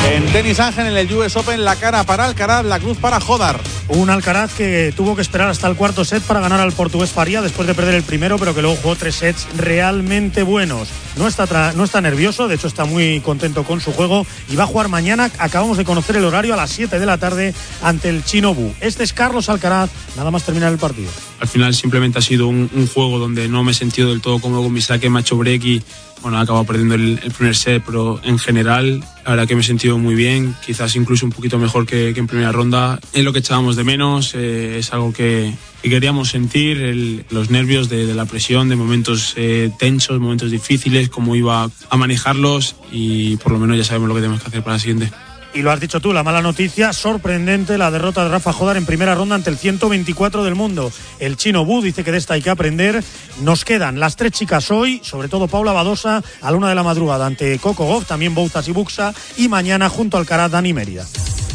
En tenis, Ángel, en el US Open, la cara para Alcaraz, la cruz para Jodar. Un Alcaraz que tuvo que esperar hasta el cuarto set para ganar al portugués Faria después de perder el primero, pero que luego jugó 3 sets realmente buenos. No está nervioso, de hecho está muy contento con su juego y va a jugar mañana. Acabamos de conocer el horario a las 7 de la tarde ante el chino Wu. Este es Carlos Alcaraz, nada más terminar el partido. Al final simplemente ha sido un juego donde no me he sentido del todo cómodo con mi saque, me ha hecho break y bueno, he acabado perdiendo el primer set, pero en general la verdad que me he sentido muy bien, quizás incluso un poquito mejor que en primera ronda. Es lo que echábamos de menos, es algo que queríamos sentir, los nervios de la presión, de momentos tensos, momentos difíciles, cómo iba a manejarlos y por lo menos ya sabemos lo que tenemos que hacer para la siguiente. Y lo has dicho tú, la mala noticia, sorprendente, la derrota de Rafa Jodar en primera ronda ante el 124 del mundo. El chino Wu dice que de esta hay que aprender. Nos quedan las 3 chicas hoy, sobre todo Paula Badosa, a la 1 de la madrugada ante Coco Gauff, también Bouzas y Buxa, y mañana junto al Alcaraz, Dani Mérida.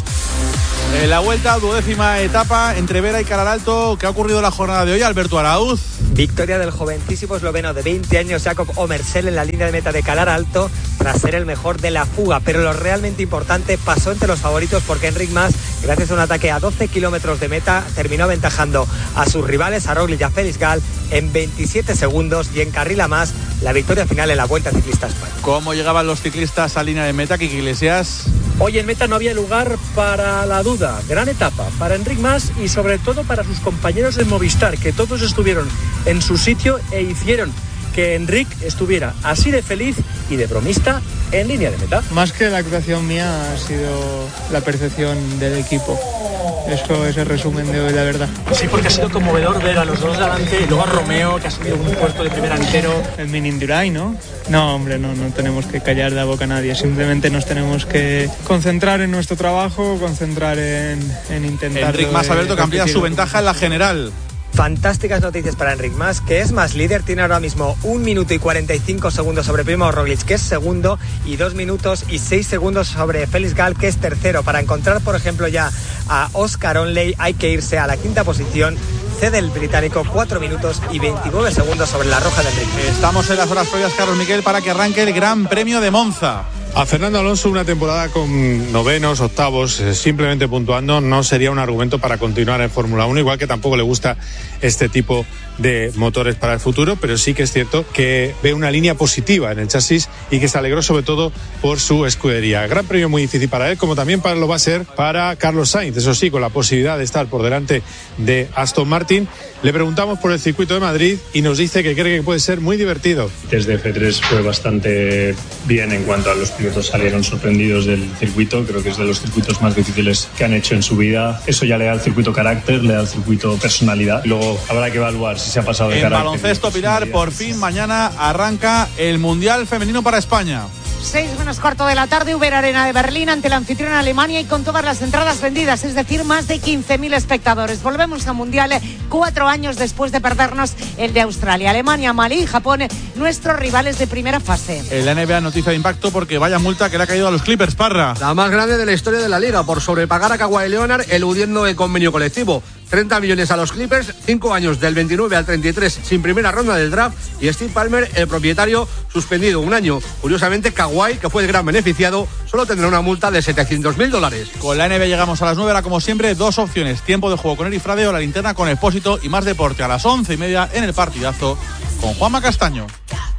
En la vuelta, 12ª etapa entre Vera y Calaralto. ¿Qué ha ocurrido en la jornada de hoy, Alberto Arauz? Victoria del jovencísimo esloveno de 20 años, Jakob Omersel, en la línea de meta de Calaralto, tras ser el mejor de la fuga. Pero lo realmente importante, pasó entre los favoritos porque Enric Mas, gracias a un ataque a 12 kilómetros de meta, terminó aventajando a sus rivales, a Roglic y a Félix Gal, en 27 segundos y encarrila más la victoria final en la Vuelta Ciclista a España. ¿Cómo llegaban los ciclistas a línea de meta, Kiki Iglesias? Hoy en meta no había lugar para la duda. Gran etapa para Enric Mas y sobre todo para sus compañeros de Movistar, que todos estuvieron en su sitio e hicieron que Enric estuviera así de feliz y de bromista en línea de meta. Más que la actuación mía ha sido la percepción del equipo. Eso es el resumen de hoy, la verdad. Sí, porque ha sido conmovedor ver a los dos delante y luego a Romeo, que ha sido un puerto de primera entero. El mini Indurain, ¿no? No, hombre, no tenemos que callar la boca a nadie. Simplemente nos tenemos que concentrar en nuestro trabajo, concentrar en intentar... Enric Mas, Alberto, que amplía su ventaja en la general. Fantásticas noticias para Enric Mas, que es más líder, tiene ahora mismo 1 minuto y 45 segundos sobre Primož Roglic, que es segundo, y 2 minutos y 6 segundos sobre Félix Gal, que es tercero. Para encontrar, por ejemplo, ya a Oscar Onley hay que irse a la 5ª posición. Cede el británico 4 minutos y 29 segundos sobre la roja de Enric. Estamos en las horas previas, Carlos Miquel, para que arranque el Gran Premio de Monza. A Fernando Alonso una temporada con novenos, octavos, simplemente puntuando, no sería un argumento para continuar en Fórmula 1, igual que tampoco le gusta este tipo de motores para el futuro, pero sí que es cierto que ve una línea positiva en el chasis y que se alegró sobre todo por su escudería. Gran premio muy difícil para él, como también lo va a ser para Carlos Sainz, eso sí, con la posibilidad de estar por delante de Aston Martin. Le preguntamos por el circuito de Madrid y nos dice que cree que puede ser muy divertido. Desde F3 fue bastante bien en cuanto a los pilotos salieron sorprendidos del circuito. Creo que es de los circuitos más difíciles que han hecho en su vida. Eso ya le da al circuito carácter, le da al circuito personalidad. Luego habrá que evaluar si se ha pasado de en carácter. En baloncesto, Pilar, por fin mañana arranca el Mundial Femenino para España. 6:15 de la tarde, Uber Arena de Berlín ante la anfitriona Alemania y con todas las entradas vendidas, es decir, más de 15.000 espectadores. Volvemos a Mundial 4 años después de perdernos el de Australia. Alemania, Malí y Japón, nuestros rivales de primera fase. En la NBA, noticia de impacto porque vaya multa que le ha caído a los Clippers, Parra. La más grande de la historia de la liga por sobrepagar a Kawhi Leonard eludiendo el convenio colectivo. 30 millones a los Clippers, 5 años del 29 al 33 sin primera ronda del draft y Steve Ballmer, el propietario, suspendido 1 año. Curiosamente, Kawhi, que fue el gran beneficiado, solo tendrá una multa de $700.000. Con la NBA llegamos a las 9, ahora como siempre, 2 opciones. Tiempo de juego con Eri Frade o la linterna con Expósito y más deporte a las 11:30 en el partidazo con Juanma Castaño.